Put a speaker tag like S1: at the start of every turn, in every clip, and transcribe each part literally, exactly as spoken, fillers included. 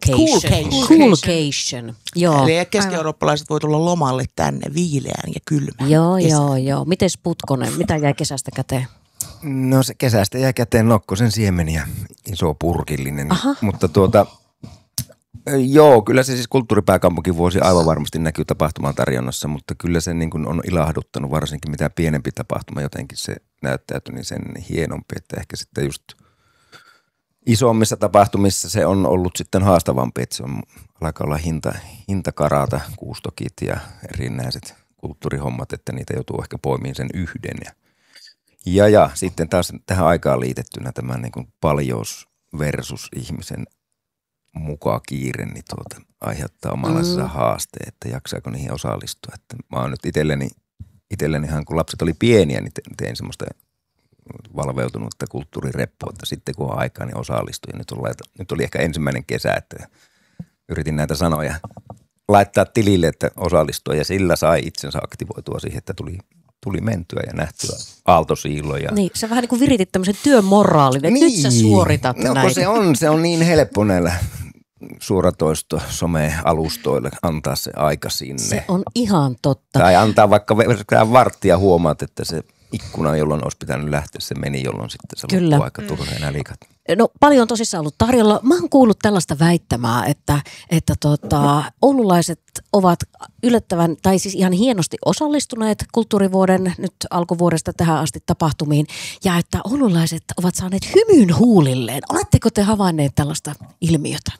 S1: Coolcation.
S2: Coolcation. Joo.
S1: Eli keski-eurooppalaiset voi tulla lomalle tänne viileään ja kylmään.
S2: Joo, joo, joo. Mites Putkonen, mitä jäi kesästä käteen?
S3: No se kesästä jäi käteen nokkosen siemeniä, iso purkillinen.
S2: Aha.
S3: Mutta tuota, joo, kyllä se siis kulttuuripääkaupunkivuosi aivan varmasti näkyy tapahtuman tarjonnassa, mutta kyllä se niin kuin on ilahduttanut, varsinkin mitä pienempi tapahtuma jotenkin se näyttäytyi, niin sen hienompi, että ehkä sitten just isommissa tapahtumissa se on ollut sitten haastavampi, että se on alkaa olla hinta, hintakarata, kuustokit ja erinäiset kulttuurihommat, että niitä joutuu ehkä poimiin sen yhden. Ja, ja, ja sitten taas tähän aikaan liitettynä tämä niin kuin paljous versus ihmisen mukaan kiire, niin tuota, aiheuttaa omanlaisessa mm. haasteen, että jaksaako niihin osallistua. Että mä oon nyt itselleni, itsellenihan kun lapset oli pieniä, niin tein semmoista valveutunutta kulttuurireppua, että sitten kun on aikaa, niin osallistuin. Nyt, on, nyt oli ehkä ensimmäinen kesä, että yritin näitä sanoja laittaa tilille, että osallistua ja sillä sai itsensä aktivoitua siihen, että tuli, tuli mentyä ja nähtyä aaltosiiloja.
S2: Niin, sä vähän niin kuin viritit tämmöisen työn moraalin, että niin. Nyt sä suoritat
S3: no,
S2: näitä.
S3: Se on, se on niin helppo näillä suoratoisto some-alustoille antaa se aika sinne.
S2: Se on ihan totta.
S3: Tai antaa vaikka varttia huomaat, että se ikkuna, jolloin olisi pitänyt lähteä, se meni, jolloin sitten se loppuu aika turheen älikat.
S2: No paljon tosissaan ollut tarjolla. Mä oon kuullut tällaista väittämää, että, että tota, oululaiset ovat yllättävän, tai siis ihan hienosti osallistuneet kulttuurivuoden nyt alkuvuodesta tähän asti tapahtumiin, ja että oululaiset ovat saaneet hymyn huulilleen. Oletteko te havainneet tällaista ilmiötä?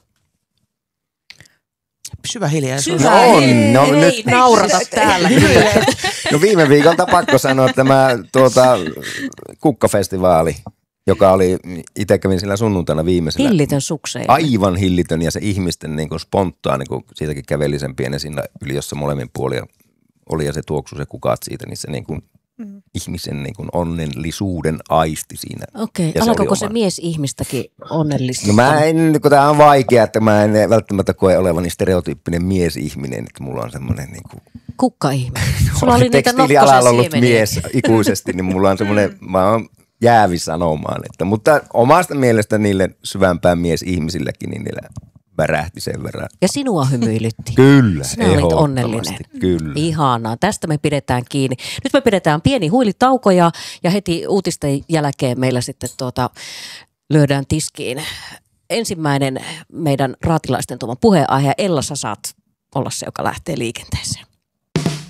S1: Syvä hiljaisuus.
S2: Syvä
S3: no on,
S2: ei,
S3: no,
S2: ei,
S3: nyt
S2: naurata täällä.
S3: No viime viikolta pakko sanoa tämä tuota, kukkafestivaali, joka oli, itse kävin sillä sunnuntaina viimeisellä.
S2: Hillitön sukseen.
S3: Aivan hillitön ja se ihmisten niin kuin spontaani, kun siitäkin käveli sen pienen siinä yli, jossa molemmin puolia oli ja se tuoksu se kukat siitä, niin se niin kuin mm. ihmisen niin kuin onnellisuuden aisti siinä.
S2: Okei, okay. Alkoiko se, se mies ihmistäkin onnellista?
S3: No mä en, kun tää on vaikea, että mä en välttämättä koe olevani stereotyyppinen miesihminen, että mulla on semmoinen niin kuin
S2: kukka-ihminen. Sulla oli niitä
S3: tekstiilialalla ollut
S2: siemeniä.
S3: mies ikuisesti, niin mulla on semmoinen, mä oon jäävi sanomaan, että, mutta omasta mielestä niille syvämpään miesihmisilläkin, niin niillä värähti sen verran.
S2: Ja sinua hymyilytti.
S3: Kyllä,
S2: sinä olit onnellinen.
S3: Kyllä.
S2: Ihanaa, tästä me pidetään kiinni. Nyt me pidetään pieni huilitauko ja, ja heti uutisten jälkeen meillä sitten tuota, lyödään tiskiin. Ensimmäinen meidän raatilaisten tuoman puheenaihe, Ella, sä saat olla se, joka lähtee liikenteeseen.